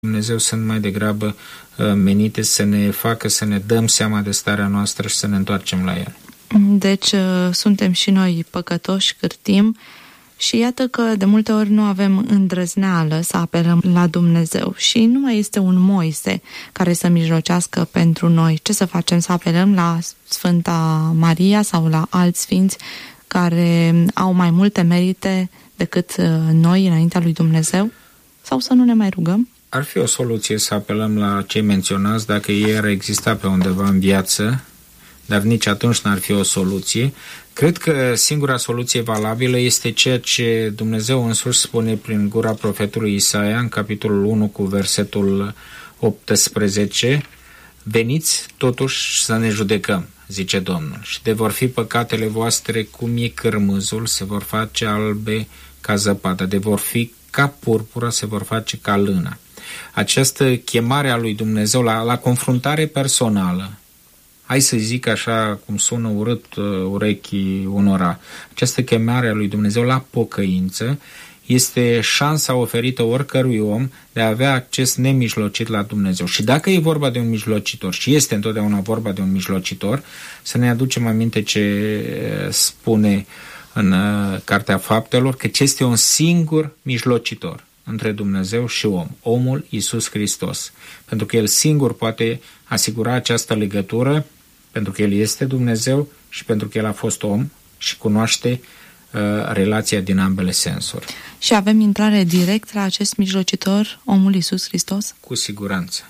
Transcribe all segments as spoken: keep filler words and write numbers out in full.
Dumnezeu sunt mai degrabă menite să ne facă să ne dăm seama de starea noastră și să ne întoarcem la El. Deci suntem și noi păcătoși, cârtim și iată că de multe ori nu avem îndrăzneală să apelăm la Dumnezeu și nu mai este un Moise care să mijlocească pentru noi. Ce să facem? Să apelăm la Sfânta Maria sau la alți sfinți care au mai multe merite decât noi înaintea lui Dumnezeu? Sau să nu ne mai rugăm? Ar fi o soluție să apelăm la cei menționați dacă ei ar exista pe undeva în viață, dar nici atunci n-ar fi o soluție. Cred că singura soluție valabilă este ceea ce Dumnezeu însuși spune prin gura profetului Isaia în capitolul unu cu versetul optsprezece: veniți totuși să ne judecăm, zice Domnul, și de vor fi păcatele voastre cum e cârmâzul, se vor face albe ca zăpada, de vor fi ca purpura, se vor face ca lână. Această chemare a lui Dumnezeu la, la confruntare personală, hai să zic așa cum sună urât uh, urechii unora, această chemare a lui Dumnezeu la pocăință este șansa oferită oricărui om de a avea acces nemijlocit la Dumnezeu. Și dacă e vorba de un mijlocitor, și este întotdeauna vorba de un mijlocitor, să ne aducem aminte ce spune în uh, Cartea Faptelor, că este un singur mijlocitor între Dumnezeu și om, omul Iisus Hristos. Pentru că El singur poate asigura această legătură, pentru că El este Dumnezeu și pentru că El a fost om și cunoaște uh, relația din ambele sensuri. Și avem intrare direct la acest mijlocitor, omul Iisus Hristos? Cu siguranță.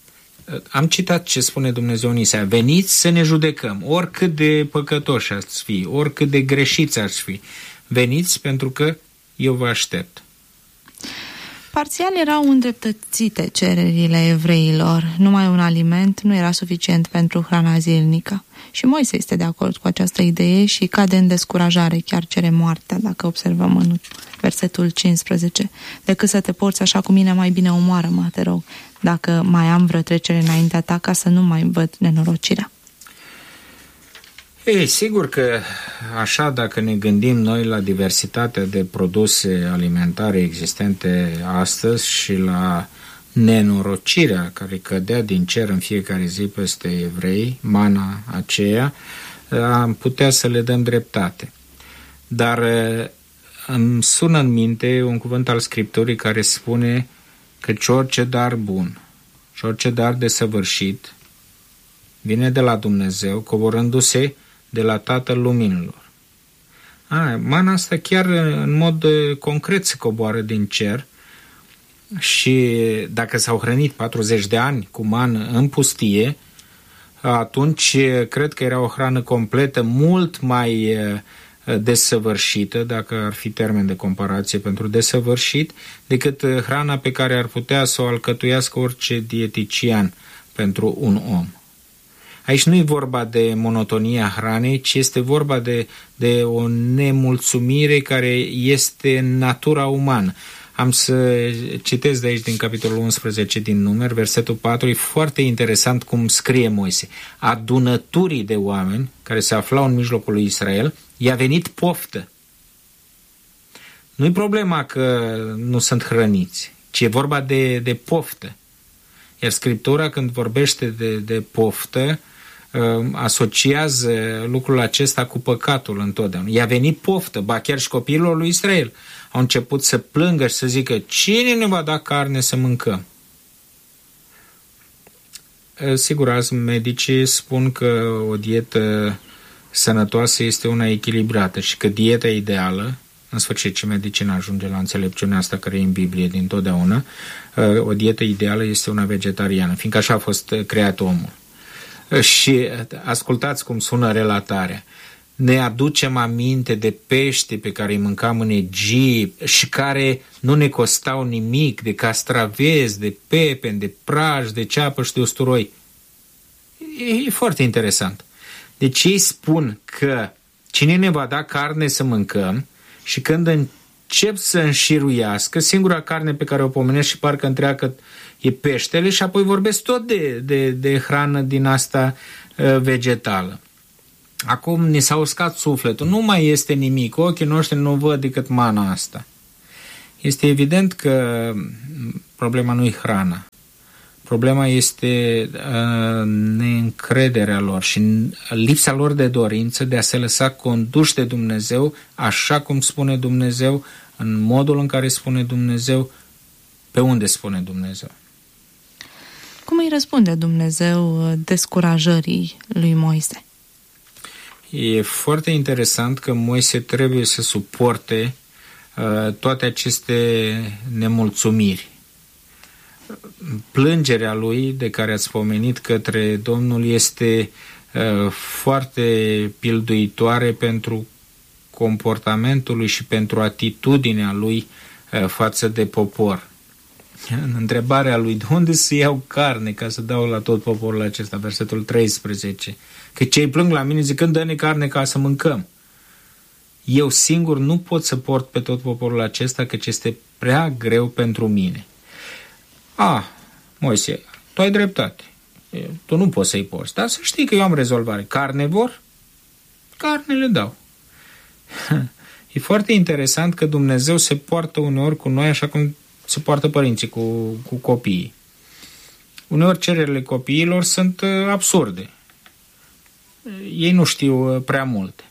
Am citat ce spune Dumnezeu în Isaia: veniți să ne judecăm, oricât de păcătoși ați fi, oricât de greșiți ați fi. Veniți pentru că eu vă aștept. Parțial erau îndreptățite cererile evreilor. Numai un aliment nu era suficient pentru hrana zilnică. Și Moise este de acord cu această idee și cade în descurajare, chiar cere moartea, dacă observăm în versetul cincisprezece. Decât să te porți așa cu mine, mai bine omoară-mă, te rog, dacă mai am vreo trecere înaintea ta, ca să nu mai văd nenorocirea. Ei, sigur că așa, dacă ne gândim noi la diversitatea de produse alimentare existente astăzi și la nenorocirea care cădea din cer în fiecare zi peste evrei, mana aceea, am putea să le dăm dreptate. Dar îmi sună în minte un cuvânt al Scripturii care spune că orice dar bun și orice dar desăvârșit vine de la Dumnezeu, coborându-se de la Tatăl Luminilor. A, mana asta chiar în mod concret se coboară din cer și dacă s-au hrănit patruzeci de ani cu mană în pustie, atunci cred că era o hrană completă, mult mai desăvârșită, dacă ar fi termen de comparație pentru desăvârșit, decât hrana pe care ar putea să o alcătuiască orice dietician pentru un om. Aici nu e vorba de monotonia hranei, ci este vorba de, de o nemulțumire care este natura umană. Am să citesc de aici din capitolul unsprezece din Numeri, versetul patru, e foarte interesant cum scrie Moise. Adunăturii de oameni care se aflau în mijlocul lui Israel, i-a venit poftă. Nu-i problema că nu sunt hrăniți, ci e vorba de, de poftă. Iar Scriptura, când vorbește de, de poftă, asociază lucrul acesta cu păcatul întotdeauna. I-a venit poftă, ba chiar și copiilor lui Israel au început să plângă și să zică: cine ne va da carne să mâncăm? Sigur, azi medicii spun că o dietă sănătoasă este una echilibrată și că dieta ideală, în sfârșit și medicina ajunge la înțelepciunea asta care e în Biblie din totdeauna, o dietă ideală este una vegetariană, fiindcă așa a fost creat omul. Și ascultați cum sună relatarea. Ne aducem aminte de pește pe care îi mâncam în Egipt și care nu ne costau nimic, de castravezi, de pepeni, de praj, de ceapă și de usturoi. E, e foarte interesant. Deci ei spun că cine ne va da carne să mâncăm și când încep să înșiruiască, singura carne pe care o pomenesc și parcă întreagă e peștele și apoi vorbesc tot de, de, de hrană din asta uh, vegetală. Acum ni s-a uscat sufletul, nu mai este nimic, ochii noștri nu văd decât mana asta. Este evident că problema nu e hrana. Problema este uh, neîncrederea lor și lipsa lor de dorință de a se lăsa conduși de Dumnezeu, așa cum spune Dumnezeu, în modul în care spune Dumnezeu, pe unde spune Dumnezeu. Cum îi răspunde Dumnezeu descurajării lui Moise? E foarte interesant că Moise trebuie să suporte uh, toate aceste nemulțumiri. Plângerea lui, de care ați pomenit către Domnul, este uh, foarte pilduitoare pentru comportamentul lui și pentru atitudinea lui uh, față de popor. În întrebarea lui, de unde să iau carne ca să dau la tot poporul acesta, versetul treisprezece, că cei plâng la mine zicând, dă-ne carne ca să mâncăm. Eu singur nu pot să port pe tot poporul acesta, căci este prea greu pentru mine. A, Moise, tu ai dreptate. Tu nu poți să-i porți, dar să știi că eu am rezolvare. Carne vor? Carne le dau. E foarte interesant că Dumnezeu se poartă uneori cu noi așa cum se poartă părinții cu, cu copiii. Uneori cererile copiilor sunt absurde. Ei nu știu prea multe.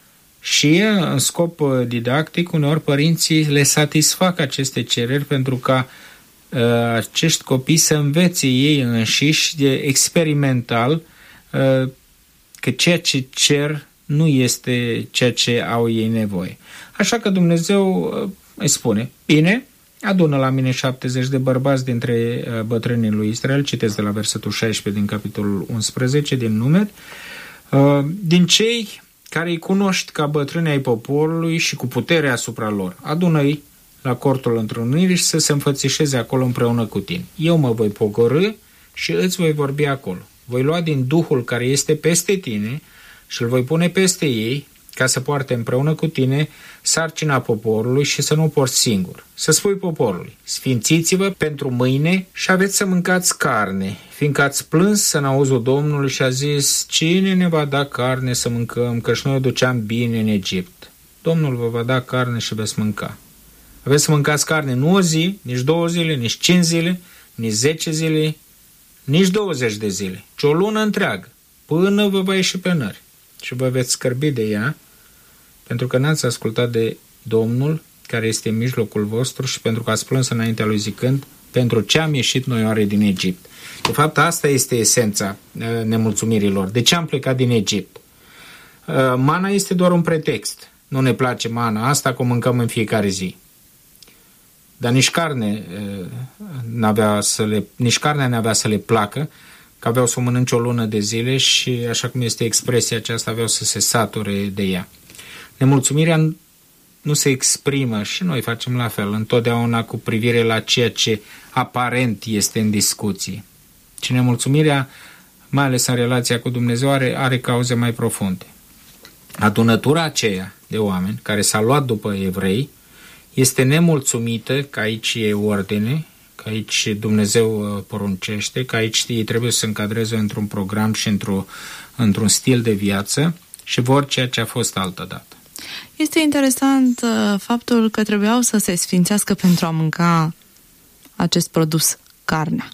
Și în scop didactic, uneori părinții le satisfac aceste cereri pentru ca uh, acești copii să învețe ei înșiși de experimental uh, că ceea ce cer nu este ceea ce au ei nevoie. Așa că Dumnezeu uh, îi spune, bine, adună la mine șaptezeci de bărbați dintre uh, bătrânii lui Israel, citesc de la versetul șaisprezece din capitolul unsprezece din Numeri, uh, din cei care îi cunoști ca bătrâni ai poporului și cu putere asupra lor. Adună-i la cortul întrunirii și să se înfățișeze acolo împreună cu tine. Eu mă voi pogorî și îți voi vorbi acolo. Voi lua din Duhul care este peste tine și îl voi pune peste ei, ca să poarte împreună cu tine sarcina poporului și să nu o porți singur. Să spui poporului, sfințiți-vă pentru mâine și aveți să mâncați carne, fiindcă ați plâns în auzul Domnului și a zis, cine ne va da carne să mâncăm, căci noi o duceam bine în Egipt. Domnul vă va da carne și veți mânca. Aveți să mâncați carne nu o zi, nici două zile, nici cinci zile, nici zece zile, nici douăzeci de zile, ci o lună întreagă, până vă va ieși pe nări și vă veți scârbi de ea, pentru că n-ați ascultat de Domnul care este în mijlocul vostru și pentru că ați plâns înaintea lui zicând, pentru ce am ieșit noi oare din Egipt. De fapt, asta este esența nemulțumirilor. De ce am plecat din Egipt? Mana este doar un pretext. Nu ne place mana asta, că o mâncăm în fiecare zi. Dar nici carne n-avea să le, nici carnea n-avea să le placă, că aveau să o mănânce o lună de zile și, așa cum este expresia aceasta, aveau să se sature de ea. Nemulțumirea nu se exprimă și noi facem la fel, întotdeauna cu privire la ceea ce aparent este în discuție. Și nemulțumirea, mai ales în relația cu Dumnezeu, are, are cauze mai profunde. Adunătura aceea de oameni care s-a luat după evrei este nemulțumită că aici e ordine, că aici Dumnezeu poruncește, că aici ei trebuie să se încadreze într-un program și într-o, într-un stil de viață și vor ceea ce a fost altădată. Este interesant uh, faptul că trebuiau să se sfințească pentru a mânca acest produs, carnea.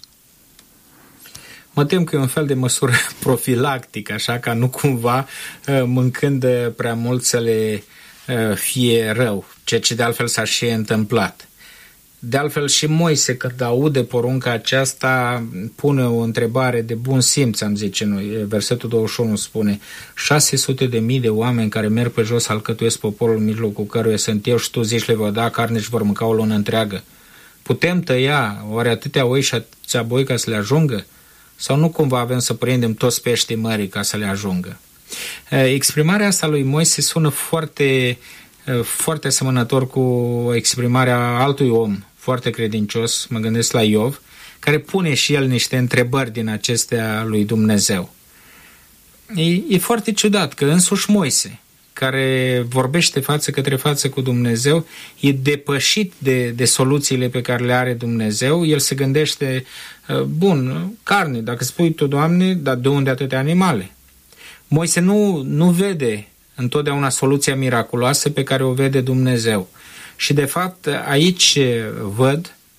Mă tem că e un fel de măsură profilactică, așa ca nu cumva uh, mâncând prea mult să le uh, fie rău, ceea ce de altfel s-a și întâmplat. De altfel și Moise, când aude porunca aceasta, pune o întrebare de bun simț, am zice noi. Versetul douăzeci și unu spune, șase sute de mii de oameni care merg pe jos alcătuiesc poporul în mijlocul căruia sunt eu și tu zici le vor da carne și vor mânca o lună întreagă. Putem tăia oare atâtea oi și atâția boi ca să le ajungă? Sau nu cumva avem să prindem toți peștii mării ca să le ajungă? Exprimarea asta lui Moise sună foarte, foarte asemănător cu exprimarea altui om foarte credincios, mă gândesc la Iov, care pune și el niște întrebări din acestea lui Dumnezeu. E, e foarte ciudat că însuși Moise, care vorbește față către față cu Dumnezeu, e depășit de, de soluțiile pe care le are Dumnezeu. El se gândește, bun, carne, dacă spui tu, Doamne, dar de unde atâtea animale? Moise nu, nu vede întotdeauna soluția miraculoasă pe care o vede Dumnezeu. Și de fapt aici văd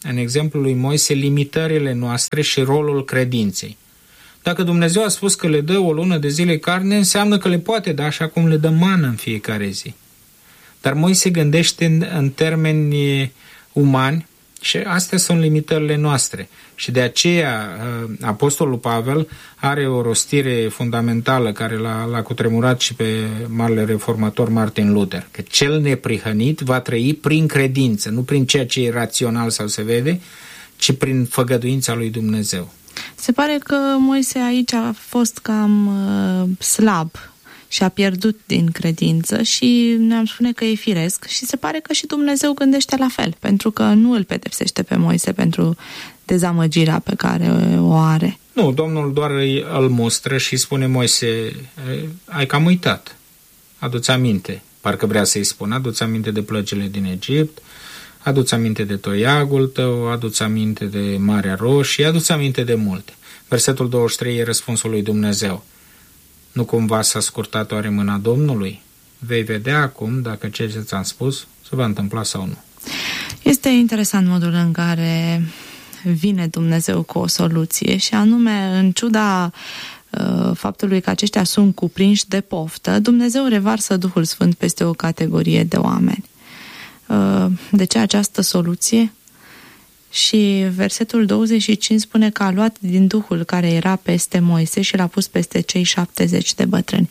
în exemplul lui Moise, limitările noastre și rolul credinței. Dacă Dumnezeu a spus că le dă o lună de zile carne, înseamnă că le poate da așa cum le dă mană în fiecare zi. Dar Moise gândește în, în termeni umani și astea sunt limitările noastre. Și de aceea Apostolul Pavel are o rostire fundamentală care l-a, l-a cutremurat și pe marele reformator Martin Luther, că cel neprihănit va trăi prin credință, nu prin ceea ce e rațional sau se vede, ci prin făgăduința lui Dumnezeu. Se pare că Moise aici a fost cam uh, slab și a pierdut din credință și ne-am spune că e firesc și se pare că și Dumnezeu gândește la fel, pentru că nu îl pedepsește pe Moise pentru dezamăgirea pe care o are. Nu, Domnul doar îl mustră și spune: Moise, ai cam uitat, adu-ți aminte, parcă vrea să-i spună, adu-ți aminte de plăcile din Egipt, adu-ți aminte de toiagul tău, adu-ți aminte de Marea Roșie, adu-ți aminte de multe. Versetul douăzeci și trei e răspunsul lui Dumnezeu. Nu cumva s-a scurtat oare mâna Domnului? Vei vedea acum dacă ceea ce ți-am spus se va întâmpla sau nu. Este interesant modul în care vine Dumnezeu cu o soluție și anume, în ciuda uh, faptului că aceștia sunt cuprinși de poftă, Dumnezeu revarsă Duhul Sfânt peste o categorie de oameni. Uh, de ce această soluție? Și versetul douăzeci și cinci spune că a luat din Duhul care era peste Moise și l-a pus peste cei șaptezeci de bătrâni.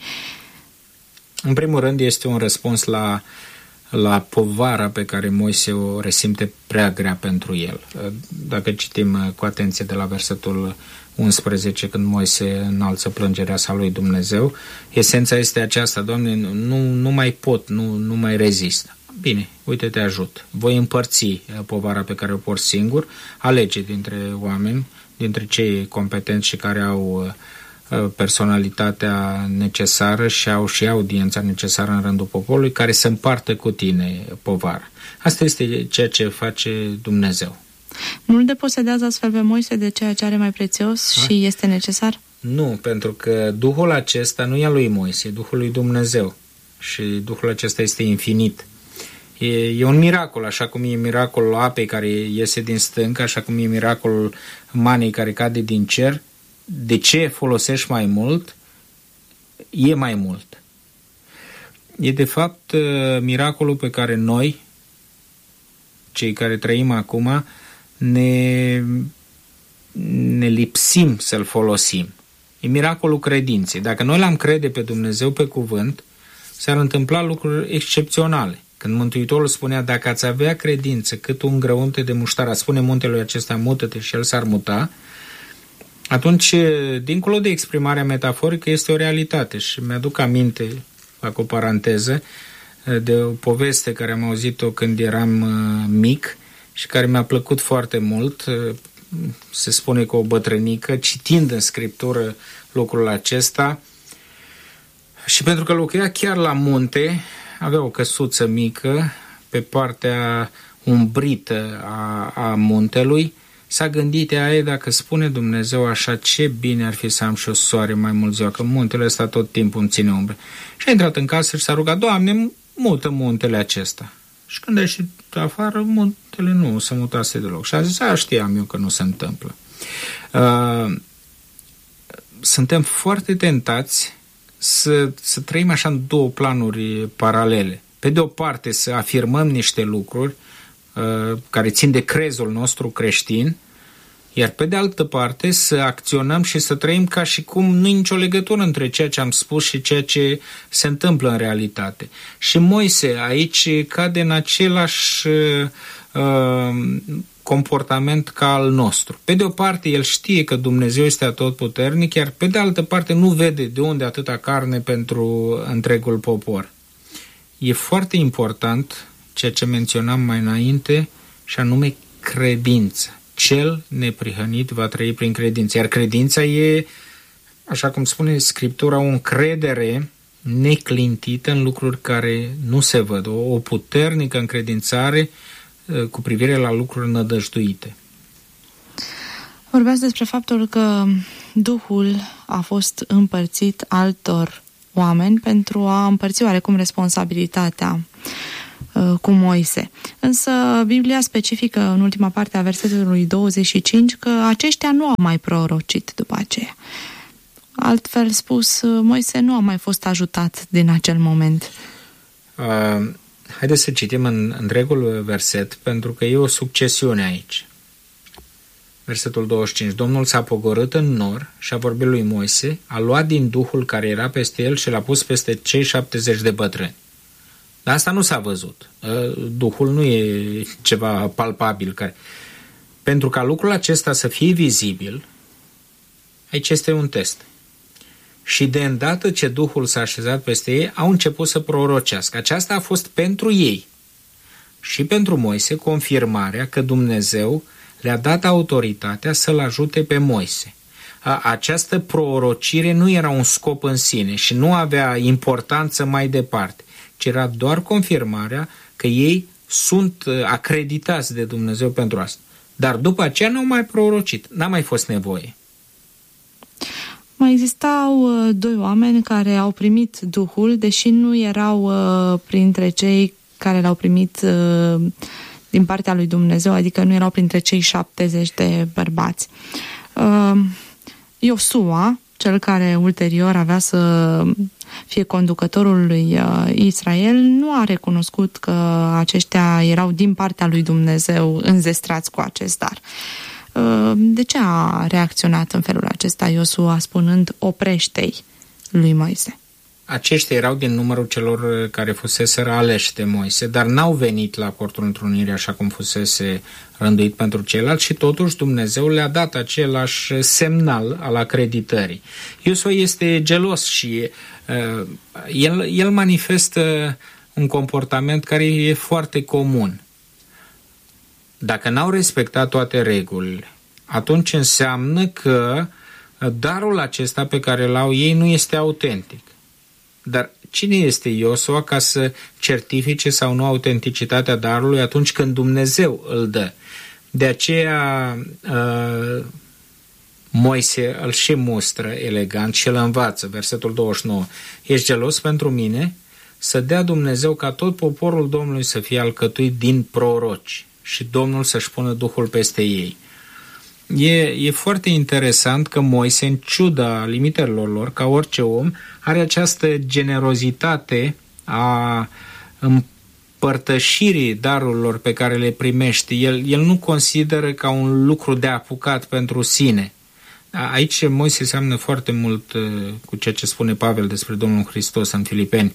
În primul rând este un răspuns la, la povara pe care Moise o resimte prea grea pentru el. Dacă citim cu atenție de la versetul unsprezece, când Moise înalță plângerea sa lui Dumnezeu, esența este aceasta: Doamne, nu, nu mai pot, nu, nu mai rezist. Bine, uite, te ajut. Voi împărți povara pe care o port singur, alege dintre oameni, dintre cei competenți și care au personalitatea necesară și au și audiența necesară în rândul poporului, care să împartă cu tine povara. Asta este ceea ce face Dumnezeu. Nu-l deposedează astfel pe Moise de ceea ce are mai prețios A? și este necesar? Nu, pentru că Duhul acesta nu e al lui Moise, e Duhul lui Dumnezeu. Și Duhul acesta este infinit. E, e un miracol, așa cum e miracolul apei care iese din stâncă, așa cum e miracolul manei care cade din cer. De ce folosești mai mult? E mai mult. E de fapt miracolul pe care noi, cei care trăim acum, ne, ne lipsim să-l folosim. E miracolul credinței. Dacă noi l-am crede pe Dumnezeu pe cuvânt, s-ar întâmpla lucruri excepționale. Când Mântuitorul spunea: dacă ați avea credință cât un grăunte de muștar, spune muntelui acesta: mută-te, și el s-ar muta, atunci, dincolo de exprimarea metaforică, este o realitate. Și mi-aduc aminte, fac o paranteză, de o poveste care am auzit-o când eram mic și care mi-a plăcut foarte mult. Se spune că o bătrânică, citind în Scriptură lucrul acesta, și pentru că locuia chiar la munte, avea o căsuță mică pe partea umbrită a, a muntelui, s-a gândit: ea, dacă spune Dumnezeu așa, ce bine ar fi să am și o soare mai mult ziua, că muntele ăsta tot timpul îmi ține umbre. Și a intrat în casă și s-a rugat: Doamne, mută muntele acesta. Și când a ieșit afară, muntele nu se mutase deloc. Și a zis: a, știam eu că nu se întâmplă. Uh, suntem foarte tentați să, să trăim așa în două planuri paralele. Pe de o parte să afirmăm niște lucruri uh, care țin de crezul nostru creștin, iar pe de altă parte să acționăm și să trăim ca și cum nu e nicio legătură între ceea ce am spus și ceea ce se întâmplă în realitate. Și Moise aici cade în același uh, comportament ca al nostru. Pe de o parte, el știe că Dumnezeu este atotputernic, iar pe de altă parte nu vede de unde atâta carne pentru întregul popor. E foarte important ceea ce menționam mai înainte, și anume credință. Cel neprihănit va trăi prin credință. Iar credința e, așa cum spune Scriptura, o încredere neclintită în lucruri care nu se văd, o, o puternică încredințare cu privire la lucruri nădăjduite. Vorbeați despre faptul că Duhul a fost împărțit altor oameni pentru a împărți oarecum responsabilitatea cu Moise. Însă Biblia specifică în ultima parte a versetului douăzeci și cinci că aceștia nu au mai prorocit după aceea. Altfel spus, Moise nu a mai fost ajutat din acel moment. Uh, haideți să citim în întregul verset, pentru că e o succesiune aici. Versetul douăzeci și cinci. Domnul s-a pogorât în nor și a vorbit lui Moise, a luat din Duhul care era peste el și l-a pus peste cei șaptezeci de bătrâni. Dar asta nu s-a văzut. Duhul nu e ceva palpabil. Care... Pentru ca lucrul acesta să fie vizibil, aici este un test. Și de îndată ce Duhul s-a așezat peste ei, au început să prorocească. Aceasta a fost pentru ei și pentru Moise confirmarea că Dumnezeu le-a dat autoritatea să-l ajute pe Moise. Această prorocire nu era un scop în sine și nu avea importanță mai departe, ci era doar confirmarea că ei sunt acreditați de Dumnezeu pentru asta. Dar după aceea n-au mai prorocit, n-a mai fost nevoie. Mai existau doi oameni care au primit Duhul, deși nu erau printre cei care l-au primit din partea lui Dumnezeu, adică nu erau printre cei șaptezeci de bărbați. Iosua, cel care ulterior avea să fie conducătorul lui Israel, nu a recunoscut că aceștia erau din partea lui Dumnezeu înzestrați cu acest dar. De ce a reacționat în felul acesta Iosua spunând oprește-i lui Moise? Aceștia erau din numărul celor care fuseseră aleși de Moise, dar n-au venit la cortul întrunirii așa cum fusese rânduit pentru ceilalți și totuși Dumnezeu le-a dat același semnal al acreditării. Iosua este gelos și uh, el, el manifestă un comportament care e foarte comun. Dacă n-au respectat toate regulile, atunci înseamnă că darul acesta pe care l-au ei nu este autentic. Dar cine este Iosua ca să certifice sau nu autenticitatea darului atunci când Dumnezeu îl dă? De aceea uh, Moise îl și mustră elegant și îl învață, versetul douăzeci și nouă. Ești gelos pentru mine? Să dea Dumnezeu ca tot poporul Domnului să fie alcătuit din proroci și Domnul să-și pună Duhul peste ei. E, e foarte interesant că Moise, în ciuda limitărilor lor, ca orice om, are această generozitate a împărtășirii darurilor pe care le primește. El, el nu consideră ca un lucru de apucat pentru sine. Aici Moise seamănă foarte mult cu ceea ce spune Pavel despre Domnul Hristos în Filipeni.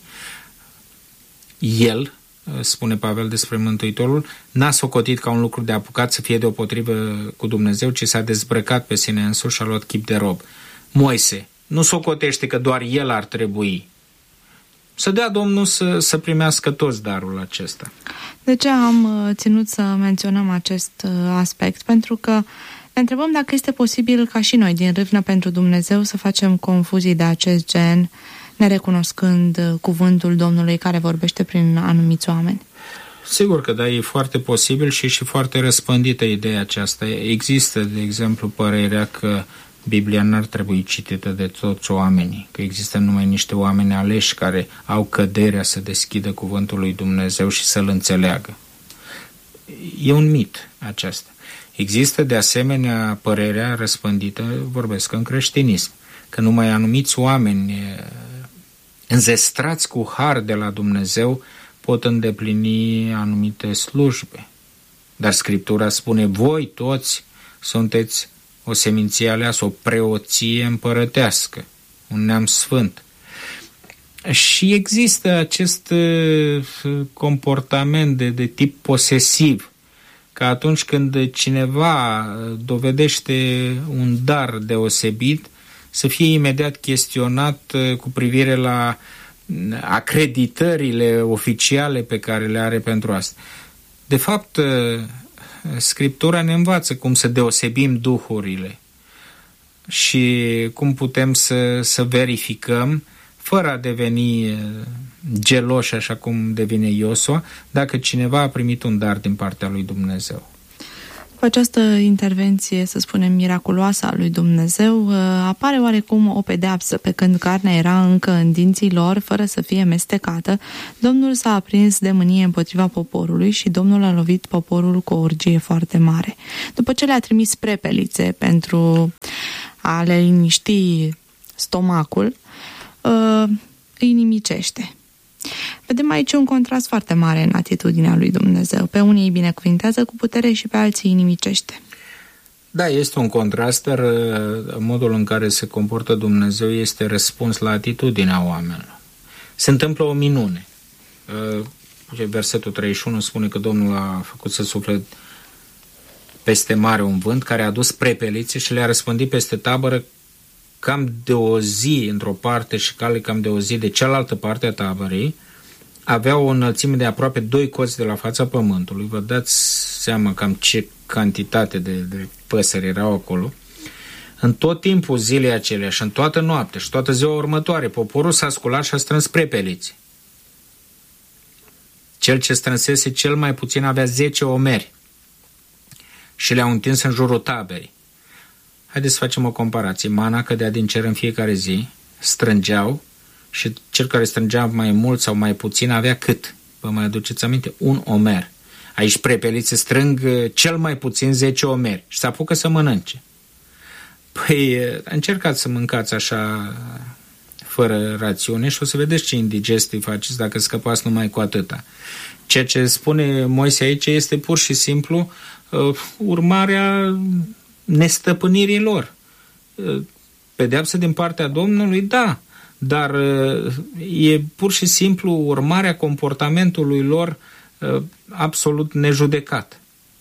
El, spune Pavel despre Mântuitorul, n-a socotit ca un lucru de apucat să fie deopotrivă cu Dumnezeu, ci s-a dezbrăcat pe sine însuși și a luat chip de rob. Moise nu socotește că doar el ar trebui. Să dea Domnul să, să primească toți darul acesta. De ce am ținut să menționăm acest aspect? Pentru că ne întrebăm dacă este posibil ca și noi, din râvnă pentru Dumnezeu, să facem confuzii de acest gen, nerecunoscând cuvântul Domnului care vorbește prin anumiți oameni. Sigur că da, e foarte posibil și și foarte răspândită ideea aceasta. Există, de exemplu, părerea că Biblia n-ar trebui citită de toți oamenii, că există numai niște oameni aleși care au căderea să deschidă cuvântul lui Dumnezeu și să-l înțeleagă. E un mit aceasta. Există de asemenea părerea răspândită, vorbesc în creștinism, că numai anumiți oameni înzestrați cu har de la Dumnezeu pot îndeplini anumite slujbe. Dar Scriptura spune, voi toți sunteți o seminție aleasă, o preoție împărătească, un neam sfânt. Și există acest comportament de, de tip posesiv, că atunci când cineva dovedește un dar deosebit, să fie imediat chestionat cu privire la acreditările oficiale pe care le are pentru asta. De fapt, Scriptura ne învață cum să deosebim duhurile și cum putem să, să verificăm, fără a deveni geloși, așa cum devine Iosua, dacă cineva a primit un dar din partea lui Dumnezeu. Cu această intervenție, să spunem, miraculoasă a lui Dumnezeu, apare oarecum o pedeapsă. Pe când carnea era încă în dinții lor, fără să fie mestecată, Domnul s-a aprins de mânie împotriva poporului și Domnul a lovit poporul cu o orgie foarte mare. După ce le-a trimis prepelițe pentru a le liniști stomacul, îi nimicește. Vedem aici un contrast foarte mare în atitudinea lui Dumnezeu. Pe unii îi binecuvintează cu putere și pe alții îi nimicește. Da, este un contrast, dar modul în care se comportă Dumnezeu este răspuns la atitudinea oamenilor. Se întâmplă o minune. Versetul treizeci și unu spune că Domnul a făcut să sufle peste mare un vânt care a adus prepelițe și le-a răspândit peste tabără cam de o zi într-o parte și cale cam de o zi de cealaltă parte a tabărei. Avea o înălțime de aproape doi coți de la fața pământului. Vă dați seama cam ce cantitate de, de păsări erau acolo. În tot timpul zilei acelea și în toată noaptea și toată ziua următoare, poporul s-a sculat și a strâns prepelițe. Cel ce strânsese cel mai puțin avea zece omeri și le-au întins în jurul taberei. Haideți să facem o comparație. Mana cădea din cer în fiecare zi, strângeau și cel care strângea mai mult sau mai puțin avea cât? Vă mai aduceți aminte? Un omer. Aici prepelițe strâng cel mai puțin zece omeri și se apucă să mănânce. Păi încercați să mâncați așa fără rațiune și o să vedeți ce indigestii faceți dacă scăpați numai cu atâta. Ceea ce spune Moise aici este pur și simplu uh, urmarea nestăpânirii lor. Uh, pedeapsă din partea Domnului, da, dar uh, e pur și simplu urmarea comportamentului lor uh, absolut nejudecat.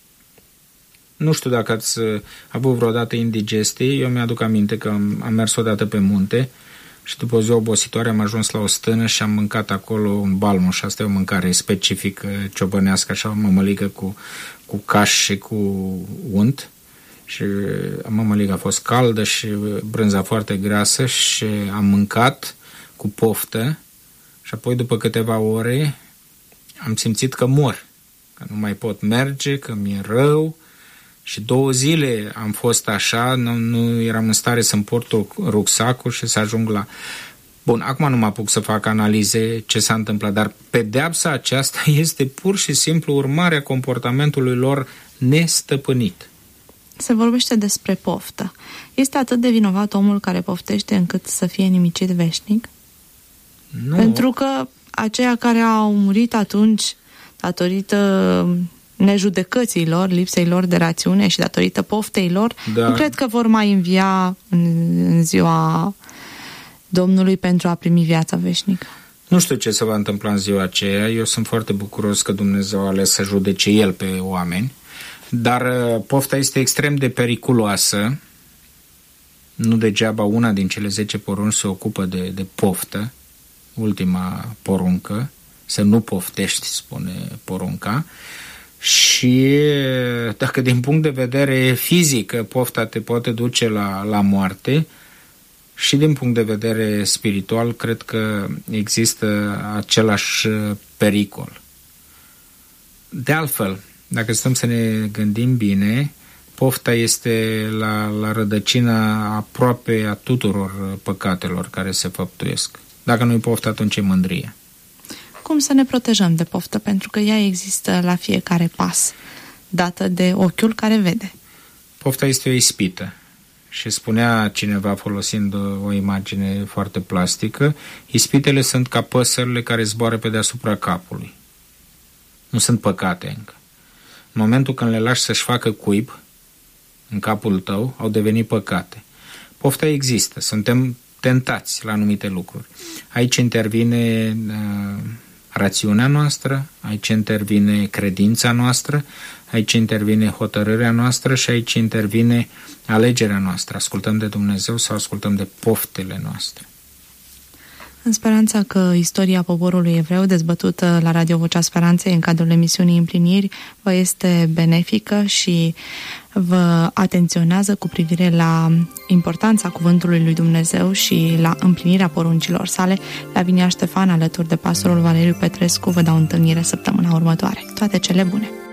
Nu știu dacă ați avut vreodată indigestii. Eu mi-aduc aminte că am, am mers odată pe munte și după o zi obositoare am ajuns la o stână și am mâncat acolo un balmuș. Asta e o mâncare specifică ciobănească, așa, o mămăligă cu, cu caș și cu unt. Și mămăliga a fost caldă și brânza foarte grasă și am mâncat cu poftă și apoi după câteva ore am simțit că mor, că nu mai pot merge, că mi-e rău. Și două zile am fost așa, nu, nu eram în stare să-mi port rucsacul și să ajung la... Bun, acum nu mă apuc să fac analize ce s-a întâmplat, dar pedeapsa aceasta este pur și simplu urmarea comportamentului lor nestăpânit. Se vorbește despre poftă. Este atât de vinovat omul care poftește încât să fie nimicit veșnic? Nu. Pentru că aceia care au murit atunci datorită nejudecăților, lipsei lor de rațiune și datorită poftei lor, da. Nu cred că vor mai învia în, în ziua Domnului pentru a primi viața veșnică. Nu știu ce se va întâmpla în ziua aceea. Eu sunt foarte bucuros că Dumnezeu a ales să judece El pe oameni, dar pofta este extrem de periculoasă. Nu degeaba una din cele zece porunci se ocupă de, de poftă, ultima poruncă, să nu poftești, spune porunca. Și dacă din punct de vedere fizic pofta te poate duce la, la moarte, și din punct de vedere spiritual cred că există același pericol. De altfel, dacă stăm să ne gândim bine, pofta este la, la rădăcina aproape a tuturor păcatelor care se făptuiesc. Dacă nu-i poftă, atunci e mândrie. Cum să ne protejăm de poftă? Pentru că ea există la fiecare pas, dată de ochiul care vede. Pofta este o ispită. Și spunea cineva, folosind o imagine foarte plastică, ispitele sunt ca păsările care zboară pe deasupra capului. Nu sunt păcate încă. În momentul când le lași să-și facă cuib în capul tău, au devenit păcate. Pofta există, suntem tentați la anumite lucruri. Aici intervine uh, rațiunea noastră, aici intervine credința noastră, aici intervine hotărârea noastră și aici intervine alegerea noastră. Ascultăm de Dumnezeu sau ascultăm de poftele noastre. În speranța că istoria poporului evreu dezbătută la Radio Vocea Speranței în cadrul emisiunii Împliniri vă este benefică și vă atenționează cu privire la importanța cuvântului lui Dumnezeu și la împlinirea poruncilor sale, Lavinia Ștefan, alături de pastorul Valeriu Petrescu, vă dau întâlnire săptămâna următoare. Toate cele bune!